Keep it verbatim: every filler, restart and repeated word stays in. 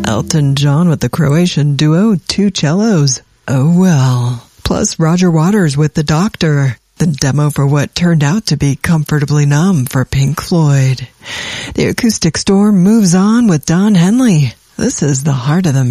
Elton John with the Croatian duo Two Cellos, Oh Well. Plus Roger Waters with The Doctor, the demo for what turned out to be Comfortably Numb for Pink Floyd. The Acoustic Storm moves on with Don Henley. This is The Heart of the